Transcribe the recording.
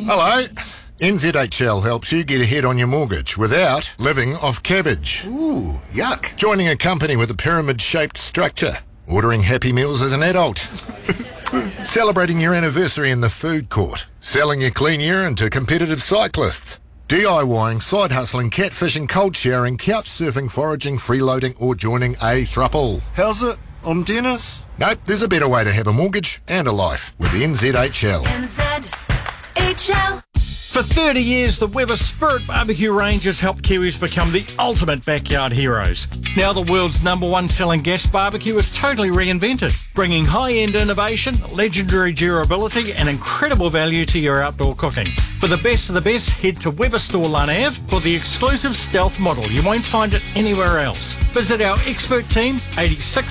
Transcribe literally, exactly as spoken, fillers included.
Hello. N Z H L helps you get ahead on your mortgage without living off cabbage. Ooh, yuck. Joining a company with a pyramid-shaped structure. Ordering Happy Meals as an adult. Celebrating your anniversary in the food court. Selling your clean urine to competitive cyclists. DIYing, side hustling, catfishing, cold showering, couch surfing, foraging, freeloading, or joining a thruple. How's it? I'm Dennis. Nope, there's a better way to have a mortgage and a life with N Z H L. N Z H L. For thirty years, the Weber Spirit Barbecue range has helped Kiwis become the ultimate backyard heroes. Now the world's number one selling gas barbecue is totally reinvented, bringing high-end innovation, legendary durability and incredible value to your outdoor cooking. For the best of the best, head to Weber Store Lane Ave for the exclusive Stealth model. You won't find it anywhere else. Visit our expert team, eighty-six